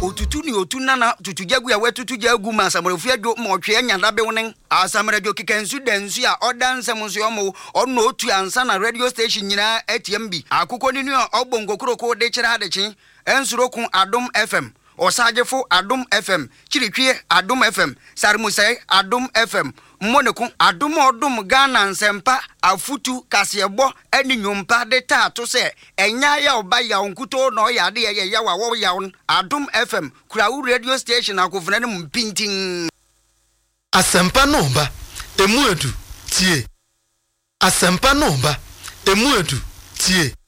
otutu ni otuna na tutujagu ya wetutu jagu masamrefu adwo motwe anyada bewnen asamrejo kikensu densu a odanse munso yomo ono otu ansa na radio station nyina ATMB akukọ ni obongo kroko de kira adechi ensurokun Adom FM osagefo Adom FM chiritwie Adom FM sarmusai Adom FM monekun Adom odum Ghana nsempa afutu kasebo eni nyompa de tato se enya ya oba ya onkuto no ya de ya wa ya Adom FM kurawu radio station akofuna ne mpintin asempa no ba emuedu tie asempa no ba emuedu tie